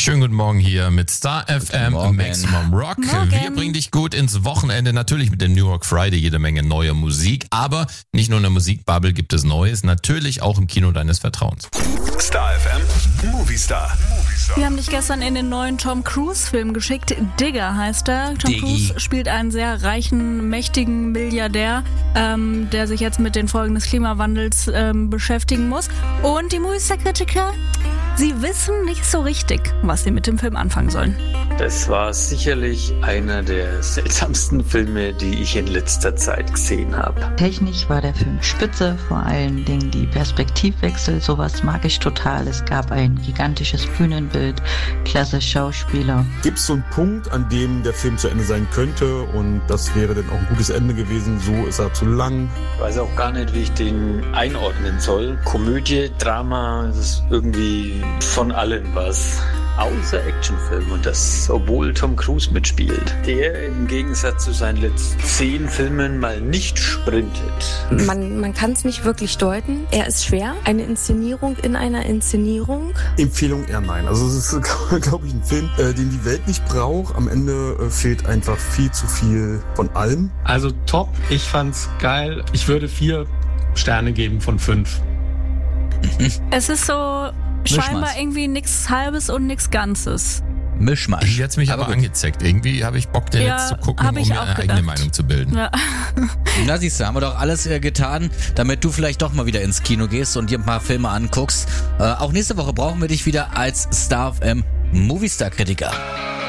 Schönen guten Morgen hier mit Star FM Maximum Rock. Morgen. Wir bringen dich gut ins Wochenende, natürlich mit dem New York Friday, jede Menge neuer Musik, aber nicht nur in der Musikbubble gibt es Neues, natürlich auch im Kino deines Vertrauens. Star FM Movie Star. Wir haben dich gestern in den neuen Tom Cruise-Film geschickt. Digger heißt er. Tom Cruise spielt einen sehr reichen, mächtigen Milliardär, der sich jetzt mit den Folgen des Klimawandels beschäftigen muss. Und die Movie-Star-Kritiker, sie wissen nicht so richtig, was sie mit dem Film anfangen sollen. Das war sicherlich einer der seltsamsten Filme, die ich in letzter Zeit gesehen habe. Technisch war der Film spitze, vor allen Dingen die Perspektivwechsel, sowas mag ich total. Es gab ein gigantisches Bühnenbild, klasse Schauspieler. Gibt es so einen Punkt, an dem der Film zu Ende sein könnte und das wäre dann auch ein gutes Ende gewesen, so ist er zu lang. Ich weiß auch gar nicht, wie ich den einordnen soll. Komödie, Drama, das ist irgendwie von allem was. Außer Actionfilm und das, obwohl Tom Cruise mitspielt. Der im Gegensatz zu seinen letzten 10 Filmen mal nicht sprintet. Man kann es nicht wirklich deuten. Er ist schwer. Eine Inszenierung in einer Inszenierung. Empfehlung eher nein. Also es ist, glaube ich, ein Film, den die Welt nicht braucht. Am Ende fehlt einfach viel zu viel von allem. Also top, ich fand's geil. Ich würde 4 Sterne geben von 5. Es ist so scheinbar irgendwie nichts Halbes und nichts Ganzes. Mischmasch. Hier hat's mich aber angezeckt. Irgendwie habe ich Bock, den jetzt zu gucken, um mir eine eigene Meinung zu bilden. Ja. Na siehst du, haben wir doch alles getan, damit du vielleicht doch mal wieder ins Kino gehst und dir ein paar Filme anguckst. Auch nächste Woche brauchen wir dich wieder als Star FM Movie Star Kritiker.